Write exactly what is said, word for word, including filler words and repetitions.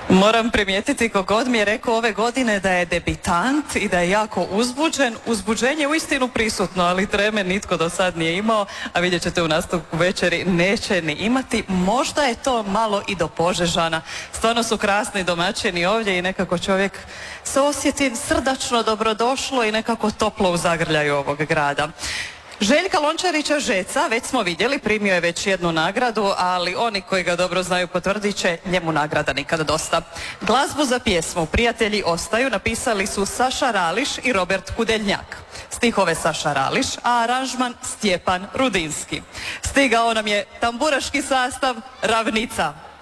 Moram primijetiti kogod mi je rekao ove godine da je debitant i da je jako uzbuđen. Uzbuđenje je uistinu prisutno, ali treme nitko do sad nije imao, a vidjet ćete u nastavku večeri neće ni imati. Možda je to malo i do Požežana. Stvarno su krasni domaćini ovdje i nekako čovjek se osjeti srdačno dobrodošlo i nekako toplo u zagrljaju ovog grada. Željka Lončarića Žeca, već smo vidjeli, primio je već jednu nagradu, ali oni koji ga dobro znaju potvrdit će, njemu nagrada nikad dosta. Glazbu za pjesmu Prijatelji ostaju napisali su Saša Rališ i Robert Kudeljnjak. Stihove Saša Rališ, a aranžman Stjepan Rudinski. Stigao nam je tamburaški sastav Ravnica.